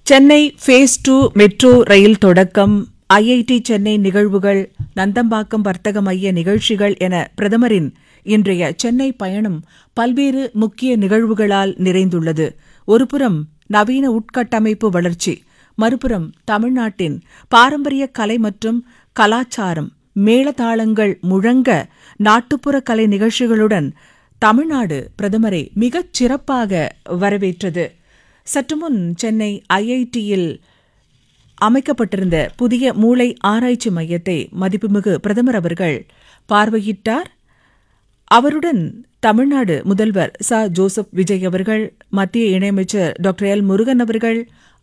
Chennai face 2 metro rail தொடக்கம், IIT Chennai நிகழ்வுகள், நந்தம்பாக்கம் வர்த்தக மைய நிகழ்ச்சிகள் என பிரதமரின் இன்றைய சென்னை பயணம் பல்வேறு முக்கிய நிகழ்வுகளால் நிறைந்துள்ளது. ஒருபுறம் நவீன உட்கட்டமைப்பு வளர்ச்சி, மறுபுறம் தமிழ்நாட்டின் பாரம்பரிய கலை மற்றும் கலாச்சாரம், மேளதாளங்கள் முழங்க நாட்டுப்புற கலை நிகழ்ச்சிகளுடன் தமிழ்நாடு பிரதமரை மிகச் சிறப்பாக வரவேற்றது. சற்றுமுன் சென்னை ஐஐடியில் அமைக்கப்பட்டிருந்த புதிய மூளை ஆராய்ச்சி மையத்தை மதிப்புமிகு பிரதமர் அவர்கள் பார்வையிட்டார். அவருடன் தமிழ்நாடு முதல்வர் ச. ஜோசப் விஜய் அவர்கள், மத்திய இணையமைச்சர் டாக்டர் எல். முருகன் அவர்கள்,